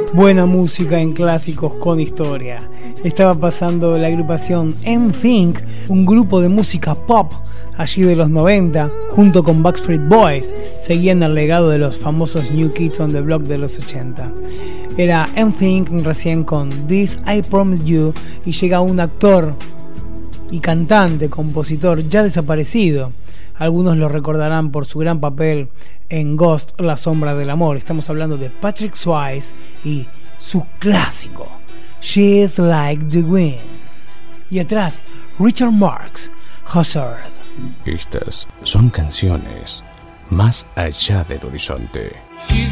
Buena música en clásicos con historia. Estaba pasando la agrupación NSYNC, un grupo de música pop allí de los 90, junto con Backstreet Boys. Seguían el legado de los famosos New Kids on the Block de los 80. Era NSYNC recién con This I Promise You, y llega un actor y cantante, compositor ya desaparecido. Algunos lo recordarán por su gran papel en Ghost, La Sombra del Amor. Estamos hablando de Patrick Swayze y su clásico She's Like the Wind. Y atrás, Richard Marx, Hazard. Estas son canciones más allá del horizonte.